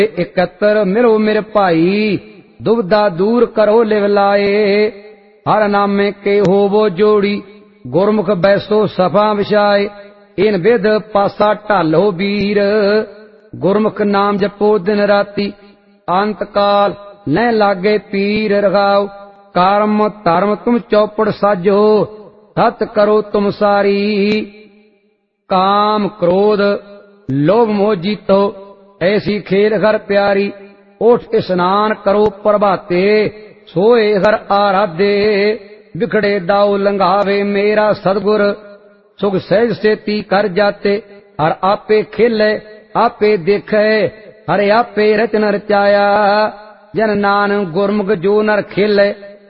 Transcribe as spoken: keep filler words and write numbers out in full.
इकत्र मिलो मेरे भाई, दुविधा दूर करो लिव लाए। हर नामे के होवो जोड़ी, गुरमुख बैसो सफा विछाए। इन विध पासा ढालो वीर, गुरमुख नाम जपो दिन राती। अंत काल न लागे पीर रखाओ, कर्म धर्म तुम चौपड़ साजो। सत करो तुम सारी, काम क्रोध लोभ मोह जीतो। ऐसी खेल घर प्यारी, उठ स्नान करो प्रभाते। सोए घर आराधे, बिखड़े दाऊ लंघावे मेरा सदगुर। सुख सहज सेती कर जाते, हर आपे खेले आपे देखे। हरे आपे रचन रचाया, जन नानक गुरमुख जो नर खेले।